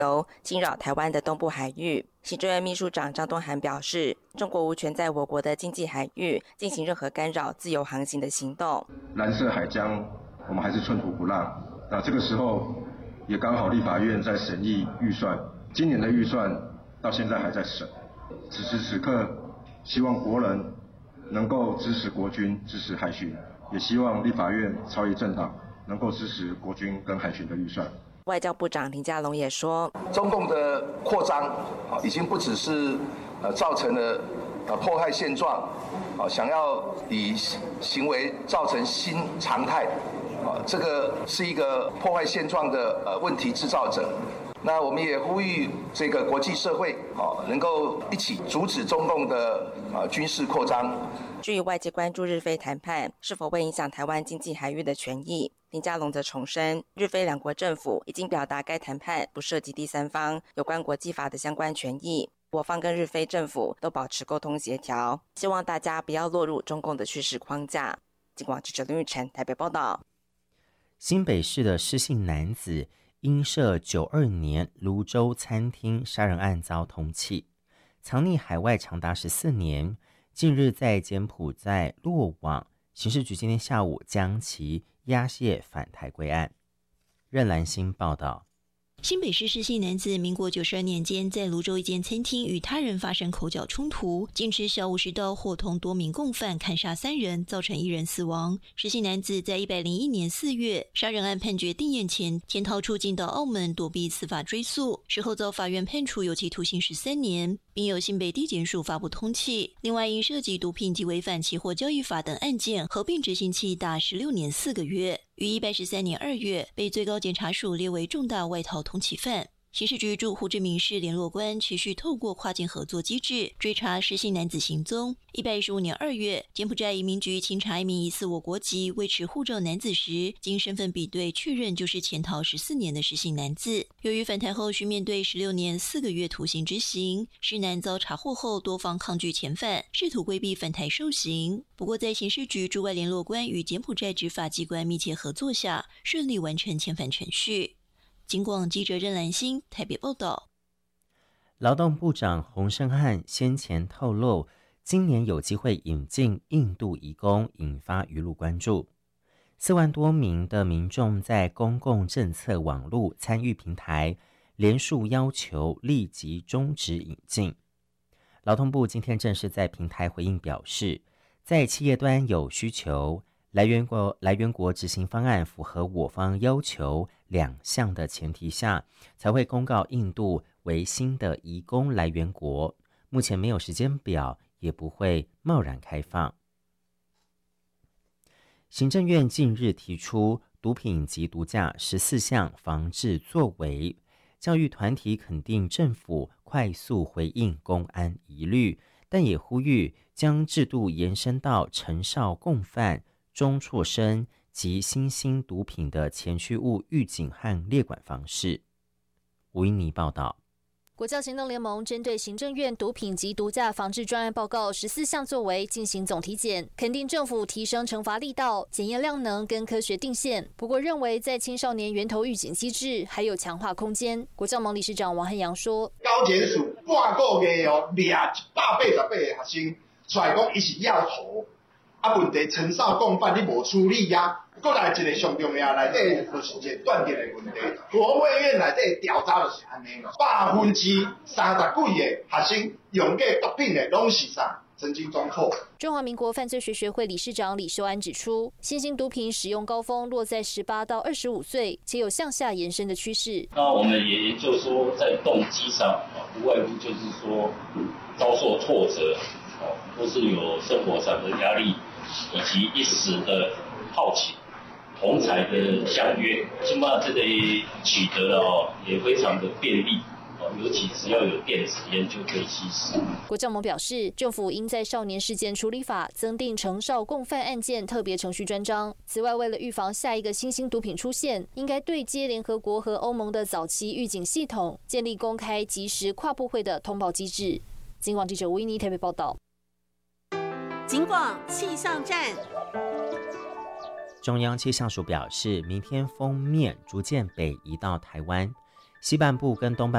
侵扰台湾的东部海域。行政院秘书长张敦涵表示，中国无权在我国的经济海域进行任何干扰自由航行的行动。 蓝色海疆，我们还是寸土不让。那这个时候，也刚好立法院在审议预算，今年的预算到现在还在审。此时此刻，希望国人能够支持国军、支持海巡，也希望立法院超越政党能够支持国军跟海巡的预算。 外交部长林佳龙也说， 中共的扩张已经不只是造成了迫害现状，想要以行为造成新常态，这个是一个破坏现状的问题制造者。那我们也呼吁这个国际社会能够一起阻止中共的军事扩张。 至于外界关注日菲谈判是否会影响台湾经济海域的权益，林佳龙则重申，日菲两国政府已经表达该谈判不涉及第三方有关国际法的相关权益，我方跟日菲政府都保持沟通协调，希望大家不要落入中共的叙事框架。警广记者林玉成台北报道。 新北市的施姓男子因涉92年泸州餐厅杀人案遭通缉，藏匿海外长达14年，近日在柬埔寨落网，刑事局今天下午将其押解返台归案。任兰心报道。 新北市施姓男子民国92年间在泸州一间餐厅与他人发生口角冲突，坚持小50刀伙同多名共犯砍杀3人，造成1人死亡。施姓男子在101年4月杀人案判决定谳前潜逃出境到澳门躲避司法追诉，事后遭法院判处有期徒刑13年，并由新北地检署发布通缉。另外因涉及毒品及违反期货交易法等案件，合并执行期达16年4个月。于113年2月被最高检察署列为重大外逃通缉犯。刑事局驻胡志明市联络官持续透过跨境合作机制追查施姓男子行踪。115年2月，柬埔寨移民局清查一名疑似我国籍未持护照男子时，经身份比对确认就是潜逃14年的施姓男子。由于返台后需面对16年4个月徒刑执行，施男遭查获后多方抗拒遣返，试图规避返台受刑。不过在刑事局驻外联络官与柬埔寨执法机关密切合作下，顺利完成遣返程序。警广记者任兰心台北报道。 劳动部长洪胜汉先前透露，今年有机会引进印度移工，引发舆论关注。4万多名的民众在公共政策网络参与平台联署要求立即终止引进。劳动部今天正式在平台回应表示，在企业端有需求，来源国执行方案符合我方要求2项的前提下，才会公告印度为新的移工来源国。目前没有时间表，也不会贸然开放。行政院近日提出毒品及毒驾14项防治作为，教育团体肯定政府快速回应公安疑虑，但也呼吁将制度延伸到成少共犯、中辍生及新兴毒品的前驱物预警和列管方式。吴英妮报道。 国教行动联盟针对行政院毒品及毒驾防治专案报告14项作为进行总体检，肯定政府提升惩罚力道、检验量能跟科学定线。不过认为在青少年源头预警机制还有强化空间。国教盟理事长王汉阳说： 高检署半个月抓188个学生，出来讲伊是要头。问题成少共犯你无处理啊，过来一个上重要内底就是一个断电的问题。国卫院内底调查就是安尼，30%几个学生用过毒品的拢是曾经中辍。 中华民国犯罪学学会理事长李秀安指出，新兴毒品使用高峰落在18到25岁，且有向下延伸的趋势。 那我们也研究说，在动机上不外乎就是说遭受挫折，或是有生活上的压力，以及一时的好奇，同侪的相约，起码这类取得了也非常的便利。尤其只要有电子烟就可以吸食。 国教盟表示，政府应在少年事件处理法增订成少共犯案件特别程序专章。此外，为了预防下一个新兴毒品出现，应该对接联合国和欧盟的早期预警系统，建立公开、及时、跨部会的通报机制。警广记者吴依妮台北报道。 警广气象站。 中央气象署表示，明天锋面逐渐北移到台湾西半部跟东半